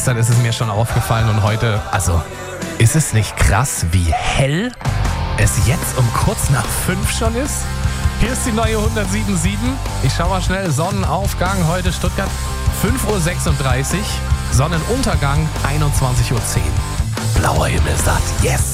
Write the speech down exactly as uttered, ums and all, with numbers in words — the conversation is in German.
Dann ist es mir schon aufgefallen und heute, also ist es nicht krass, wie hell es jetzt um kurz nach fünf schon ist? Hier ist die neue hundertsieben Komma sieben. Ich schau mal schnell, Sonnenaufgang heute Stuttgart fünf Uhr sechsunddreißig, Sonnenuntergang einundzwanzig Uhr zehn. Blauer Himmel sagt yes!